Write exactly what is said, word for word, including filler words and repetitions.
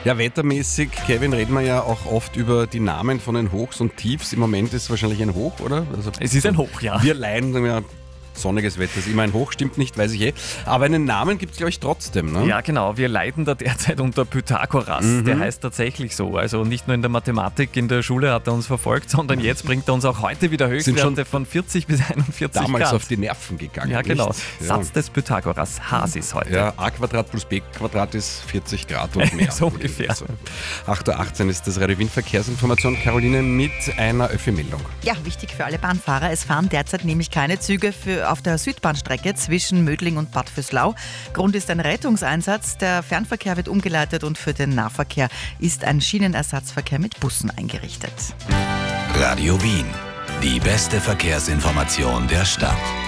Ja, wettermäßig, Kevin, reden wir ja auch oft über die Namen von den Hochs und Tiefs. Im Moment ist es wahrscheinlich ein Hoch, oder? Also, Es ist ein Hoch, ja. Wir Laien sagen ja, sonniges Wetter ist immer ein Hoch, stimmt nicht, weiß ich eh. Aber einen Namen gibt es, glaube ich, trotzdem, ne? Ja, genau. Wir leiden da derzeit unter Pythagoras. Mhm. Der heißt tatsächlich so. Also nicht nur in der Mathematik, in der Schule hat er uns verfolgt, sondern jetzt bringt er uns auch heute wieder Höchstwerte von vierzig bis einundvierzig Damals Grad. auf die Nerven gegangen. Ja, genau. Nicht? Ja. Satz des Pythagoras. Hasis heute. Ja, a Quadrat plus b Quadrat ist vierzig Grad und mehr. So ungefähr. Also, acht Uhr achtzehn ist das Radio Wien Verkehrsinformation. Caroline mit einer Öffi-Meldung. Ja, wichtig für alle Bahnfahrer. Es fahren derzeit nämlich keine Züge für auf der Südbahnstrecke zwischen Mödling und Bad Vöslau. Grund ist ein Rettungseinsatz. Der Fernverkehr wird umgeleitet und für den Nahverkehr ist ein Schienenersatzverkehr mit Bussen eingerichtet. Radio Wien. Die beste Verkehrsinformation der Stadt.